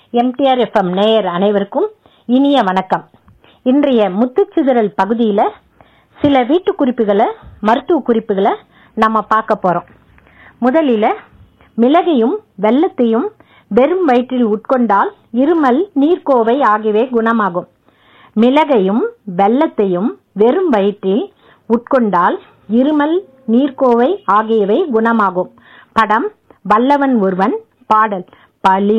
MTR FM நேயர் அனைவருக்கும் இனிய வணக்கம். இன்றைய முத்துச்சிதறல் பகுதியில் சில வீட்டு குறிப்புகளை, மருத்துவ குறிப்புகளை நம்ம பார்க்க போறோம். முதலில் மிளகையும் வெல்லத்தையும் வெறும் வயிற்றில் உட்கொண்டால் இருமல், நீர்க்கோவை ஆகியவை குணமாகும். மிளகையும் வெல்லத்தையும் வெறும் வயிற்றில் உட்கொண்டால் இருமல், நீர்க்கோவை ஆகியவை குணமாகும். படம் வல்லவன் ஒருவன். பாடல் பழி